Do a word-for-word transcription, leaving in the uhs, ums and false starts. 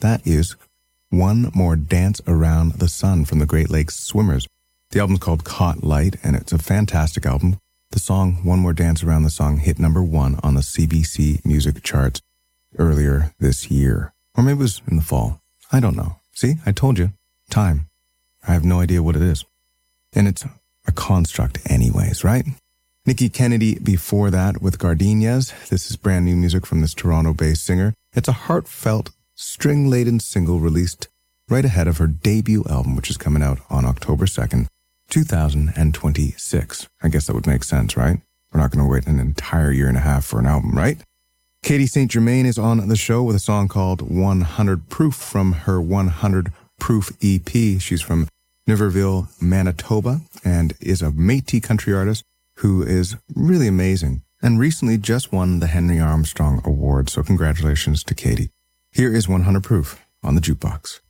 That is One More Dance Around the Sun from the Great Lakes Swimmers. The album's called Caught Light, and it's a fantastic album. The song One More Dance Around the Sun hit number one on the C B C music charts earlier this year. Or maybe it was in the fall. I don't know. See, I told you. Time. I have no idea what it is. And it's a construct anyways, right? Nikki Kennedy before that with Gardenias. This is brand new music from this Toronto-based singer. It's a heartfelt, string-laden single released right ahead of her debut album, which is coming out on October second, two thousand twenty-six. I guess that would make sense, right? We're not going to wait an entire year and a half for an album, right? Katie Saint Germain is on the show with a song called one hundred Proof from her one hundred Proof E P. She's from Niverville, Manitoba, and is a Métis country artist who is really amazing and recently just won the Henry Armstrong Award. So congratulations to Katie. Here is one hundred Proof on the Jukebox.